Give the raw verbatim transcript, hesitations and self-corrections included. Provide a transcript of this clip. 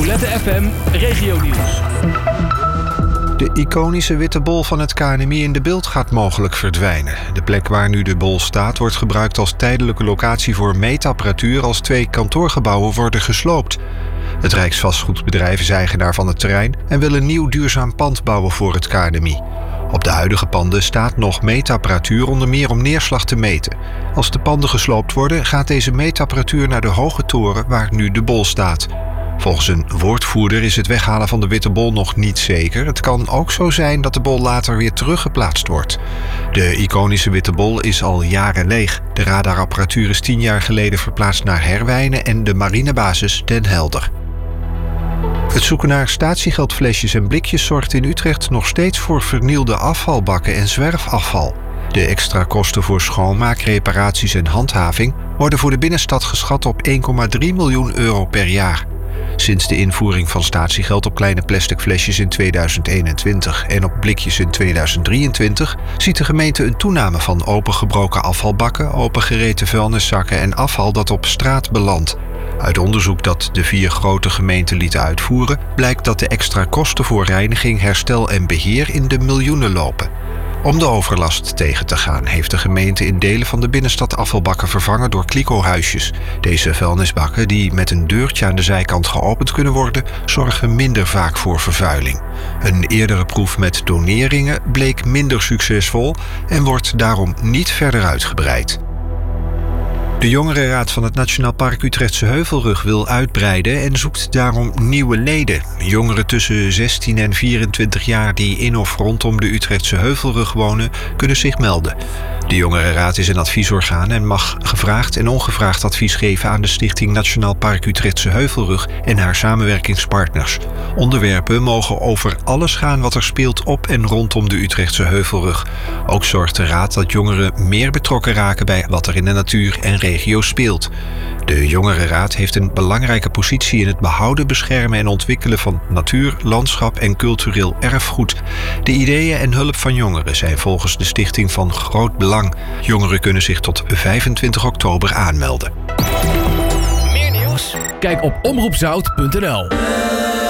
Roulette F M Regionieuws. De iconische witte bol van het K N M I in De Bilt gaat mogelijk verdwijnen. De plek waar nu de bol staat wordt gebruikt als tijdelijke locatie voor meetapparatuur als twee kantoorgebouwen worden gesloopt. Het Rijksvastgoedbedrijf is eigenaar van het terrein en wil een nieuw duurzaam pand bouwen voor het K N M I. Op de huidige panden staat nog meetapparatuur, onder meer om neerslag te meten. Als de panden gesloopt worden, gaat deze meetapparatuur naar de hoge toren waar nu de bol staat. Volgens een woordvoerder is het weghalen van de witte bol nog niet zeker. Het kan ook zo zijn dat de bol later weer teruggeplaatst wordt. De iconische witte bol is al jaren leeg. De radarapparatuur is tien jaar geleden verplaatst naar Herwijnen en de marinebasis Den Helder. Het zoeken naar statiegeldflesjes en blikjes zorgt in Utrecht nog steeds voor vernielde afvalbakken en zwerfafval. De extra kosten voor schoonmaak, reparaties en handhaving worden voor de binnenstad geschat op één komma drie miljoen euro per jaar. Sinds de invoering van statiegeld op kleine plastic flesjes in tweeduizend eenentwintig en op blikjes in tweeduizend drieëntwintig ziet de gemeente een toename van opengebroken afvalbakken, opengereten vuilniszakken en afval dat op straat belandt. Uit onderzoek dat de vier grote gemeenten lieten uitvoeren, blijkt dat de extra kosten voor reiniging, herstel en beheer in de miljoenen lopen. Om de overlast tegen te gaan heeft de gemeente in delen van de binnenstad afvalbakken vervangen door kliko-huisjes. Deze vuilnisbakken, die met een deurtje aan de zijkant geopend kunnen worden, zorgen minder vaak voor vervuiling. Een eerdere proef met doneringen bleek minder succesvol en wordt daarom niet verder uitgebreid. De Jongerenraad van het Nationaal Park Utrechtse Heuvelrug wil uitbreiden en zoekt daarom nieuwe leden. Jongeren tussen zestien en vierentwintig jaar die in of rondom de Utrechtse Heuvelrug wonen, kunnen zich melden. De Jongerenraad is een adviesorgaan en mag gevraagd en ongevraagd advies geven aan de Stichting Nationaal Park Utrechtse Heuvelrug en haar samenwerkingspartners. Onderwerpen mogen over alles gaan wat er speelt op en rondom de Utrechtse Heuvelrug. Ook zorgt de raad dat jongeren meer betrokken raken bij wat er in de natuur en regio speelt. De Jongerenraad heeft een belangrijke positie in het behouden, beschermen en ontwikkelen van natuur, landschap en cultureel erfgoed. De ideeën en hulp van jongeren zijn volgens de stichting van groot belang. Jongeren kunnen zich tot vijfentwintig oktober aanmelden. Meer nieuws? Kijk op omroep zout punt n l.